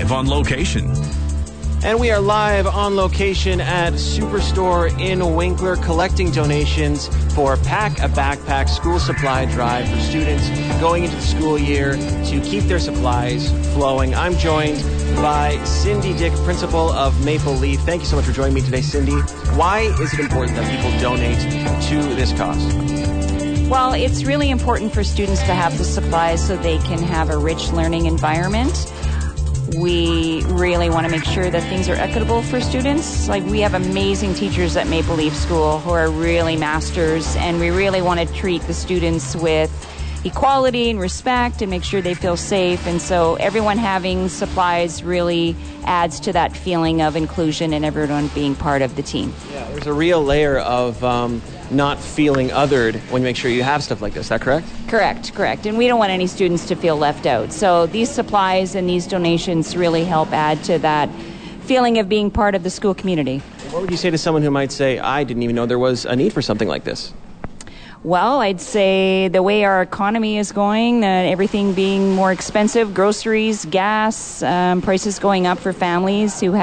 live on location. And we are live on location at Superstore in Winkler, collecting donations for Pack a Backpack school supply drive for students going into the school year to keep their supplies flowing. I'm joined by Cindy Dick, principal of Maple Leaf. Thank you so much for joining me today, Cindy. Why is it important that people donate to this cause? Well, it's really important for students to have the supplies so they can have a rich learning environment. We really want to make sure that things are equitable for students. Like, we have amazing teachers at Maple Leaf School who are really masters, and we really want to treat the students with equality and respect and make sure they feel safe. And so everyone having supplies really adds to that feeling of inclusion and everyone being part of the team. Yeah, there's a real layer of not feeling othered when you make sure you have stuff like this. Is that correct? Correct. And we don't want any students to feel left out. So these supplies and these donations really help add to that feeling of being part of the school community. What would you say to someone who might say, I didn't even know there was a need for something like this? Well, I'd say the way our economy is going, everything being more expensive, groceries, gas, prices going up for families who have